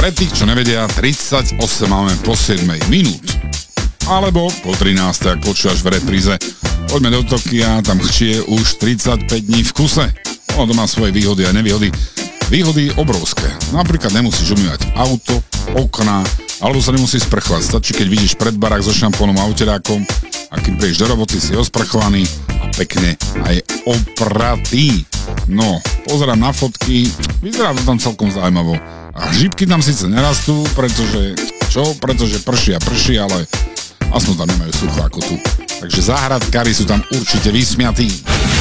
Pre tých, čo nevedia, 38 máme po 7 minút. Alebo po 13, ak počúvaš v repríze. Poďme do Tokia, tam chčie už 35 dní v kuse. Ono to má svoje výhody a nevýhody. Výhody obrovské. Napríklad nemusíš umývať auto, okná, alebo sa nemusíš sprchovať. Stačí, keď vidíš pred barák so šampónom a uterákom a keď prídeš do roboty, si osprchovaný a pekne aj opratý. No, pozerám na fotky, vyzerá to tam celkom zaujímavo. A žípky tam síce nerastú, pretože prší, ale aspoň tam nemajú sucho ako tu. Takže záhradkári sú tam určite vysmiatí.